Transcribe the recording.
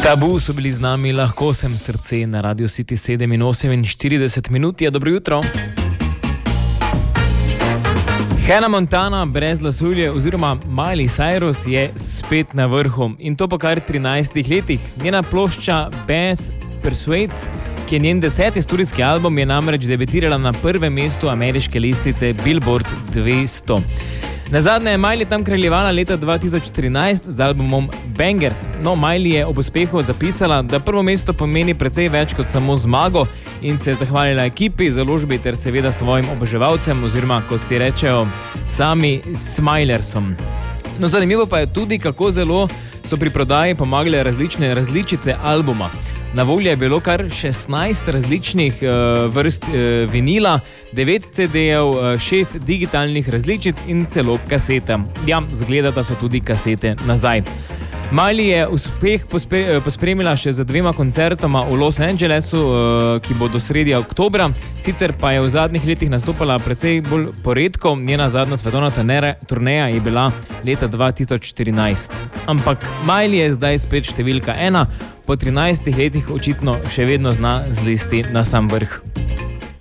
Tabu so bili z nami, lahko sem srce na Radio City 7:48 minut. Dobro jutro. Hannah Montana brez lasulje oziroma Miley Cyrus je spet na vrhu in to po kar 13 letih. Njena plošča Best Persuades, ki je njen 10. studijski album, je namreč debitirala na prvem mestu ameriške listice Billboard 200. Nazadnje je Miley tam kraljevala leta 2013 z albumom Bangers. No, Miley je ob uspehu zapisala, da prvo mesto pomeni precej več kot samo zmago in se je zahvalila ekipi, založbi ter seveda svojim oboževalcem oziroma, kot si rečejo, sami Smilersom. No, zanimivo pa je tudi, kako zelo so pri prodaji pomagale različne različice albuma. Na voljo je bilo kar 16 različnih vrst vinila, 9 CD-jev, 6 digitalnih različic in celo kasete. Ja, zgledata so tudi kasete nazaj. Miley je uspeh pospremila še z 2 koncertoma v Los Angelesu, ki bo do sredi oktobra. Sicer pa je v zadnjih letih nastopala precej bolj poredko. Njena zadnja svetovna turneja je bila leta 2014. Ampak Miley je zdaj spet številka 1. Po 13 letih očitno še vedno zna zlesti na sam vrh.